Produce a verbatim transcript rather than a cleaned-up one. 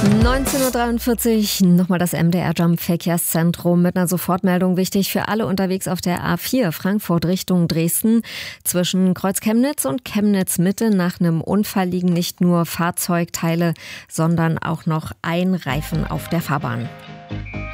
neunzehn Uhr dreiundvierzig, nochmal das M D R-Jump-Verkehrszentrum mit einer Sofortmeldung, wichtig für alle unterwegs auf der A vier Frankfurt Richtung Dresden. Zwischen Kreuz Chemnitz und Chemnitz Mitte nach einem Unfall liegen nicht nur Fahrzeugteile, sondern auch noch ein Reifen auf der Fahrbahn.